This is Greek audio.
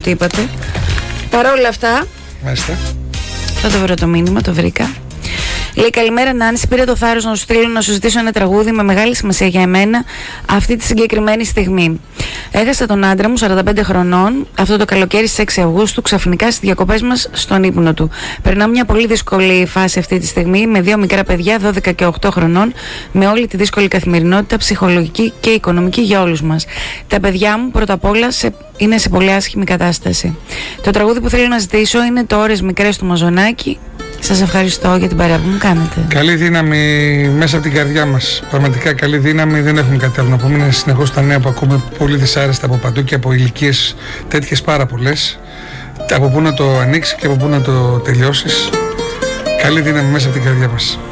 ό,τι είπατε. Παρ' όλα αυτά, θα το βρω το μήνυμα, το βρήκα. Λέει: καλημέρα Νάνση, πήρα το θάρρος να σου στείλω να σου ζητήσω ένα τραγούδι με μεγάλη σημασία για εμένα αυτή τη συγκεκριμένη στιγμή. Έχασα τον άντρα μου 45 χρονών αυτό το καλοκαίρι στις 6 Αυγούστου, ξαφνικά στις διακοπές μας στον ύπνο του. Περνάμε μια πολύ δύσκολη φάση αυτή τη στιγμή με 2 μικρά παιδιά 12 και 8 χρονών, με όλη τη δύσκολη καθημερινότητα, ψυχολογική και οικονομική για όλους μας. Τα παιδιά μου πρώτα απ' όλα είναι σε πολύ άσχημη κατάσταση. Το τραγούδι που θέλω να ζητήσω είναι το Ώρες Μικρές του Μαζονάκη. Σας ευχαριστώ για την παρέα που μου κάνετε. Καλή δύναμη μέσα από την καρδιά μας. Πραγματικά καλή δύναμη, δεν έχουμε κάτι άλλο να πούμε. Είναι συνεχώς τα νέα που ακούμε πολύ δυσάρεστα από παντού και από ηλικίες τέτοιες πάρα πολλές. Από πού να το ανοίξει και από πού να το τελειώσεις. Καλή δύναμη μέσα από την καρδιά μας.